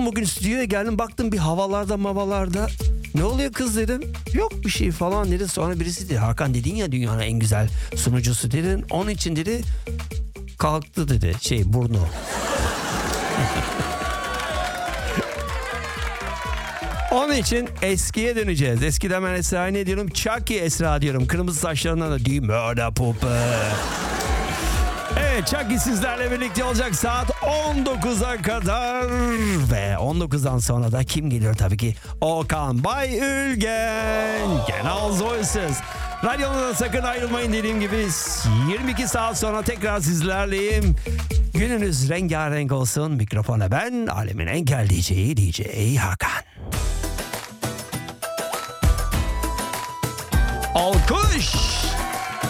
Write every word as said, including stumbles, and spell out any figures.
Bugün stüdyoya geldim, baktım bir havalarda mavalarda. Ne oluyor kız dedim. Yok bir şey falan dedi. Sonra birisi dedi, Hakan dedin ya dünyanın en güzel sunucusu dedin. Onun için dedi kalktı dedi şey burnu. Onun için eskiye döneceğiz. Eskiden ben Esra'ya ne diyorum? Chucky Esra diyorum. Kırmızı saçlarından da değil murder puppy. Evet, Chucky sizlerle birlikte olacak saat on dokuza kadar. Ve on dokuzdan sonra da kim geliyor? Tabii ki Okan Bayülgen. Genel Zoysuz. Radyodan sakın ayrılmayın, dediğim gibi yirmi iki saat sonra tekrar sizlerleyim. Gününüz rengarenk olsun. Mikrofona ben, alemin en kel D J'yi D J Hakan. Alkış.